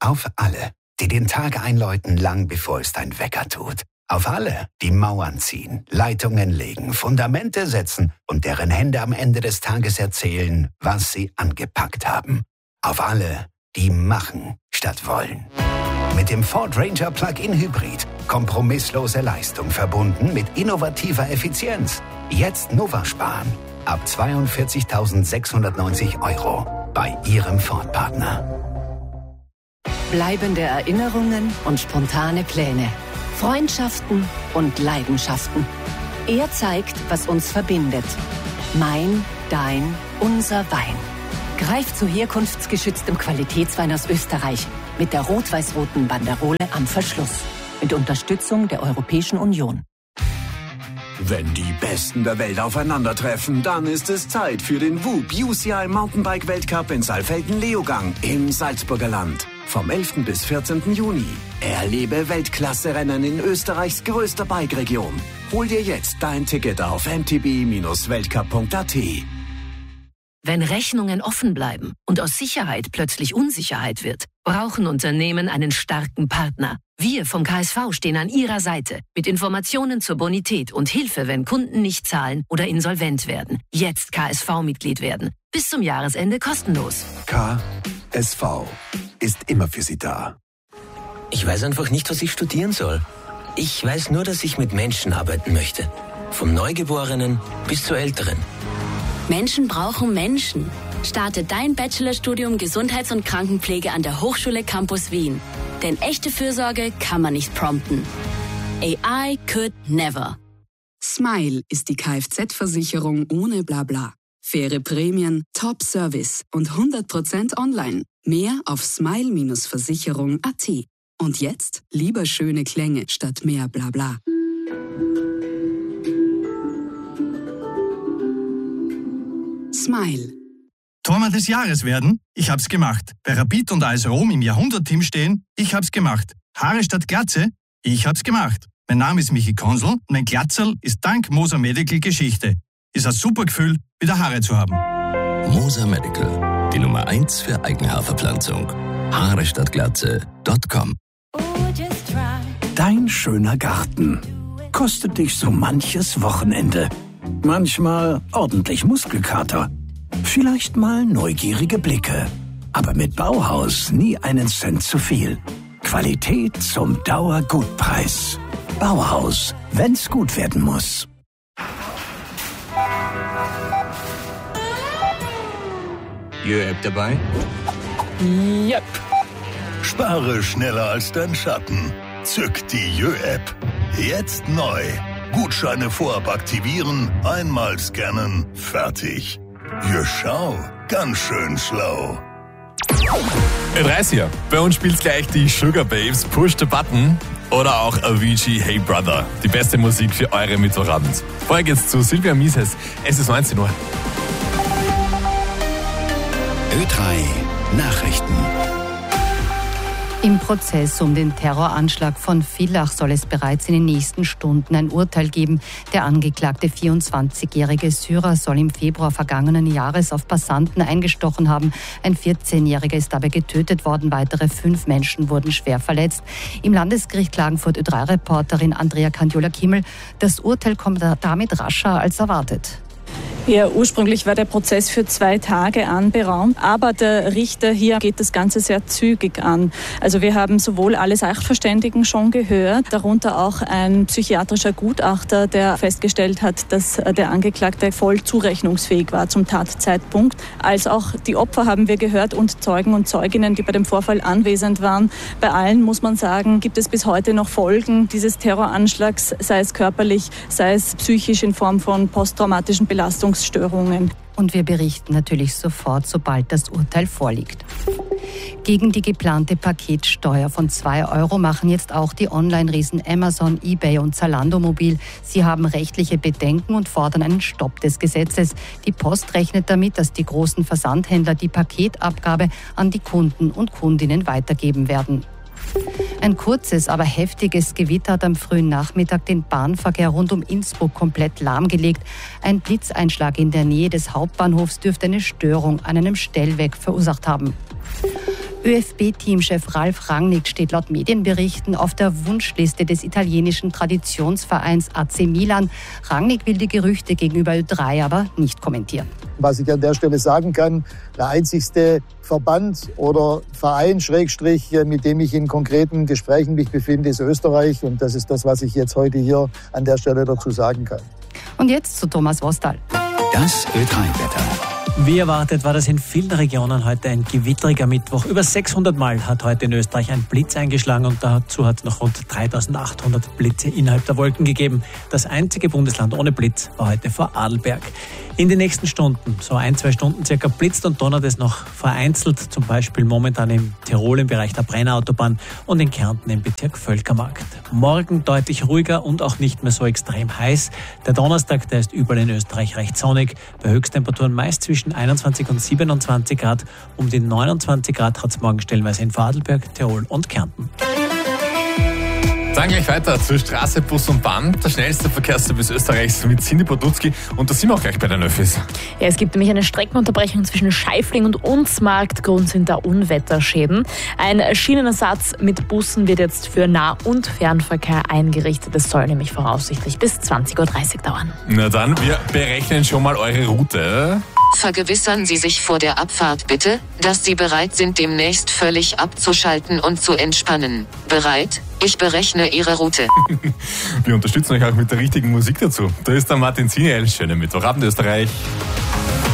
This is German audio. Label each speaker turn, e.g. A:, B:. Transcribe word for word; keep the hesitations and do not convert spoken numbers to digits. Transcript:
A: Auf alle, die den Tag einläuten, lang bevor es dein Wecker tut. Auf alle, die Mauern ziehen, Leitungen legen, Fundamente setzen und deren Hände am Ende des Tages erzählen, was sie angepackt haben. Auf alle, die machen statt wollen. Mit dem Ford Ranger Plug-in Hybrid. Kompromisslose Leistung verbunden mit innovativer Effizienz. Jetzt Nova sparen. Ab zweiundvierzigtausendsechshundertneunzig Euro bei Ihrem Ford-Partner.
B: Bleibende Erinnerungen und spontane Pläne. Freundschaften und Leidenschaften. Er zeigt, was uns verbindet. Mein, dein, unser Wein. Greif zu herkunftsgeschütztem Qualitätswein aus Österreich mit der rot-weiß-roten Banderole am Verschluss. Mit Unterstützung der Europäischen Union.
C: Wenn die Besten der Welt aufeinandertreffen, dann ist es Zeit für den W U P U C I Mountainbike Weltcup in Saalfelden-Leogang im Salzburger Land. Vom elften bis vierzehnten Juni. Erlebe Weltklasse-Rennen in Österreichs größter Bike-Region. Hol dir jetzt dein Ticket auf m t b Bindestrich weltcup punkt a t.
B: Wenn Rechnungen offen bleiben und aus Sicherheit plötzlich Unsicherheit wird, brauchen Unternehmen einen starken Partner. Wir vom K S V stehen an Ihrer Seite mit Informationen zur Bonität und Hilfe, wenn Kunden nicht zahlen oder insolvent werden. Jetzt K S V-Mitglied werden. Bis zum Jahresende kostenlos.
D: K S V ist immer für Sie da.
E: Ich weiß einfach nicht, was ich studieren soll. Ich weiß nur, dass ich mit Menschen arbeiten möchte. Vom Neugeborenen bis zur Älteren.
F: Menschen brauchen Menschen. Starte dein Bachelorstudium Gesundheits- und Krankenpflege an der Hochschule Campus Wien. Denn echte Fürsorge kann man nicht prompten. A I could never.
G: Smile ist die Kfz-Versicherung ohne Blabla. Faire Prämien, Top-Service und hundert Prozent online. Mehr auf smile Bindestrich versicherung punkt a t. Und jetzt lieber schöne Klänge statt mehr Blabla. Smile.
H: Tormann des Jahres werden? Ich hab's gemacht. Bei Rapid und A S Rom im Jahrhundertteam stehen? Ich hab's gemacht. Haare statt Glatze? Ich hab's gemacht. Mein Name ist Michi Konsel und mein Glatzerl ist dank Moser Medical Geschichte. Ist ein super Gefühl, wieder Haare zu haben.
I: Moser Medical, die Nummer eins für Eigenhaarverpflanzung. Haare statt Glatze Punkt com.
J: Dein schöner Garten kostet dich so manches Wochenende. Manchmal ordentlich Muskelkater. Vielleicht mal neugierige Blicke. Aber mit Bauhaus nie einen Cent zu viel. Qualität zum Dauergutpreis. Bauhaus, wenn's gut werden muss.
K: Jö-App dabei?
L: Yep. Spare schneller als dein Schatten. Zück die Jö-App. Jetzt neu. Gutscheine vorab aktivieren, einmal scannen, fertig. Jö, schau, ganz schön schlau.
M: dreißiger. Bei uns spielt's gleich die Sugar Babes, Push the Button oder auch Avicii, Hey Brother. Die beste Musik für eure Mittwochabend. Vorher geht's zu Silvia Mises. Es ist neunzehn Uhr.
A: Ö drei Nachrichten.
N: Im Prozess um den Terroranschlag von Villach soll es bereits in den nächsten Stunden ein Urteil geben. Der angeklagte vierundzwanzigjährige Syrer soll im Februar vergangenen Jahres auf Passanten eingestochen haben. Ein vierzehnjähriger ist dabei getötet worden. Weitere fünf Menschen wurden schwer verletzt. Im Landesgericht Klagenfurt Ö drei Reporterin Andrea Kandiola-Kimmel. Das Urteil kommt damit rascher als erwartet.
O: Ja, ursprünglich war der Prozess für zwei Tage anberaumt, aber der Richter hier geht das Ganze sehr zügig an. Also wir haben sowohl alle Sachverständigen schon gehört, darunter auch ein psychiatrischer Gutachter, der festgestellt hat, dass der Angeklagte voll zurechnungsfähig war zum Tatzeitpunkt, als auch die Opfer haben wir gehört und Zeugen und Zeuginnen, die bei dem Vorfall anwesend waren. Bei allen, muss man sagen, gibt es bis heute noch Folgen dieses Terroranschlags, sei es körperlich, sei es psychisch in Form von posttraumatischen Belastungsstörungen.
N: Und wir berichten natürlich sofort, sobald das Urteil vorliegt. Gegen die geplante Paketsteuer von zwei Euro machen jetzt auch die Online-Riesen Amazon, eBay und Zalando mobil. Sie haben rechtliche Bedenken und fordern einen Stopp des Gesetzes. Die Post rechnet damit, dass die großen Versandhändler die Paketabgabe an die Kunden und Kundinnen weitergeben werden. Ein kurzes, aber heftiges Gewitter hat am frühen Nachmittag den Bahnverkehr rund um Innsbruck komplett lahmgelegt. Ein Blitzeinschlag in der Nähe des Hauptbahnhofs dürfte eine Störung an einem Stellwerk verursacht haben. ÖFB-Teamchef Ralf Rangnick steht laut Medienberichten auf der Wunschliste des italienischen Traditionsvereins A C Milan. Rangnick will die Gerüchte gegenüber Ö drei aber nicht kommentieren.
P: Was ich an der Stelle sagen kann, der einzigste Verband oder Verein, Schrägstrich, mit dem ich in konkreten Gesprächen mich befinde, ist Österreich. Und das ist das, was ich jetzt heute hier an der Stelle dazu sagen kann.
N: Und jetzt zu Thomas Wostal.
A: Das Ö drei Wetter.
Q: Wie erwartet war das in vielen Regionen heute ein gewitteriger Mittwoch. Über sechshundert Mal hat heute in Österreich ein Blitz eingeschlagen und dazu hat es noch rund dreitausendachthundert Blitze innerhalb der Wolken gegeben. Das einzige Bundesland ohne Blitz war heute Vorarlberg. In den nächsten Stunden, so ein, zwei Stunden circa, blitzt und donnert es noch vereinzelt, zum Beispiel momentan im Tirol im Bereich der Brennerautobahn und in Kärnten im Bezirk Völkermarkt. Morgen deutlich ruhiger und auch nicht mehr so extrem heiß. Der Donnerstag, der ist überall in Österreich recht sonnig, bei Höchsttemperaturen meist zwischen einundzwanzig und siebenundzwanzig Grad. Um die neunundzwanzig Grad hat es morgen stellenweise in Vorarlberg, Tirol und Kärnten.
M: Dann gleich weiter zur Straße, Bus und Bahn. Der schnellste Verkehrsservice Österreichs mit Cindy Podutski. Und da sind wir auch gleich bei den Öffis.
R: Ja, es gibt nämlich eine Streckenunterbrechung zwischen Scheifling und Unsmarkt. Grund sind da Unwetterschäden. Ein Schienenersatz mit Bussen wird jetzt für Nah- und Fernverkehr eingerichtet. Das soll nämlich voraussichtlich bis zwanzig Uhr dreißig dauern.
M: Na dann, wir berechnen schon mal eure Route.
S: Vergewissern Sie sich vor der Abfahrt bitte, dass Sie bereit sind, demnächst völlig abzuschalten und zu entspannen. Bereit? Ich berechne Ihre Route.
M: Wir unterstützen euch auch mit der richtigen Musik dazu. Da ist der Martin Ziniel. Schönen Mittwochabend, Österreich.